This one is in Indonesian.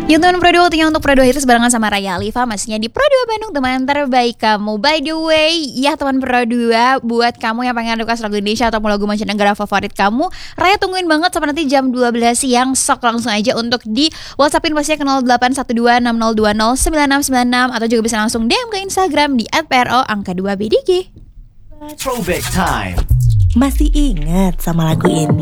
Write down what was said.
Ya teman Pro 2, waktunya untuk Pro 2 Hits barengan sama Raya Alifa, masihnya di Pro 2 Bandung, teman terbaik kamu. By the way, ya teman Pro 2, buat kamu yang pengen request lagu Indonesia atau lagu mancanegara favorit kamu, Raya tungguin banget sampai nanti jam 12 siang. Sok langsung aja untuk di WhatsAppin pastinya ke 081260209696, atau juga bisa langsung DM ke Instagram di @pro_2bdg. Throwback Time. Masih ingat sama lagu ini?